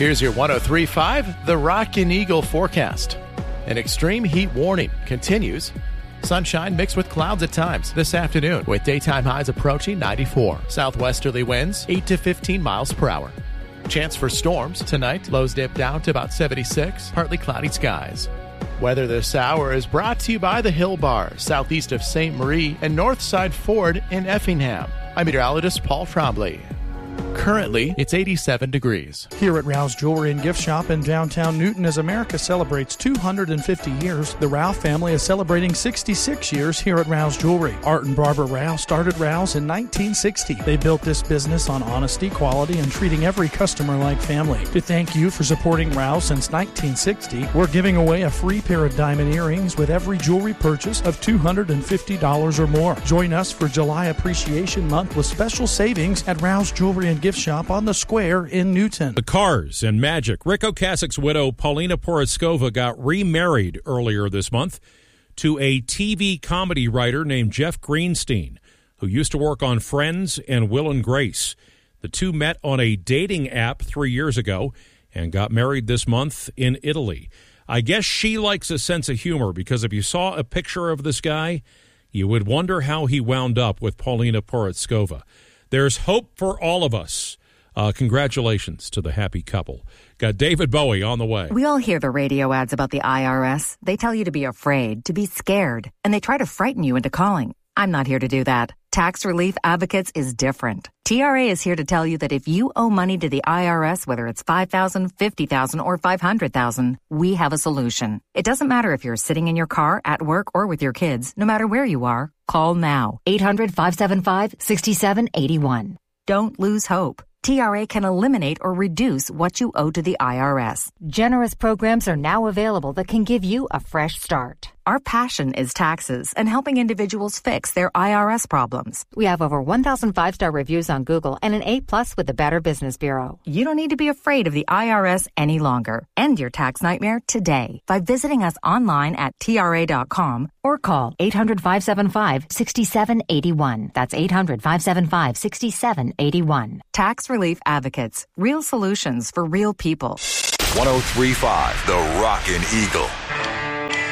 Here's your 103.5 The Rockin' Eagle forecast. An extreme heat warning continues. Sunshine mixed with clouds at times this afternoon, with daytime highs approaching 94. Southwesterly winds 8 to 15 miles per hour. Chance for storms tonight. Lows dip down to about 76. Partly cloudy skies. Weather this hour is brought to you by the Hill Bar, southeast of St. Marie and Northside Ford in Effingham. I'm meteorologist Paul Trombley. Currently, it's 87 degrees. Here at Rouse Jewelry and Gift Shop in downtown Newton, as America celebrates 250 years, the Rouse family is celebrating 66 years here at Rouse Jewelry. Art and Barbara Rouse started Rouse in 1960. They built this business on honesty, quality, and treating every customer like family. To thank you for supporting Rouse since 1960, we're giving away a free pair of diamond earrings with every jewelry purchase of $250 or more. Join us for July Appreciation Month with special savings at Rouse Jewelry and Gift Shop on the Square in Newton. The Cars and Magic. Rick Ocasek's widow, Paulina Poroskova, got remarried earlier this month to a TV comedy writer named Jeff Greenstein, who used to work on Friends and Will and Grace. The two met on a dating app 3 years ago and got married this month in Italy. I guess she likes a sense of humor, because if you saw a picture of this guy, you would wonder how he wound up with Paulina Poroskova. There's hope for all of us. Congratulations to the happy couple. Got David Bowie on the way. We all hear the radio ads about the IRS. They tell you to be afraid, to be scared, and they try to frighten you into calling. I'm not here to do that. Tax Relief Advocates is different. TRA is here to tell you that if you owe money to the IRS, whether it's $5,000, $50,000, or $500,000, we have a solution. It doesn't matter if you're sitting in your car, at work, or with your kids. No matter where you are, call now. 800-575-6781. Don't lose hope. TRA can eliminate or reduce what you owe to the IRS. Generous programs are now available that can give you a fresh start. Our passion is taxes and helping individuals fix their IRS problems. We have over 1,000 5-star reviews on Google and an A+ with the Better Business Bureau. You don't need to be afraid of the IRS any longer. End your tax nightmare today by visiting us online at TRA.com or call 800-575-6781. That's 800-575-6781. Tax Relief Advocates. Real solutions for real people. 103.5 The Rockin' Eagle.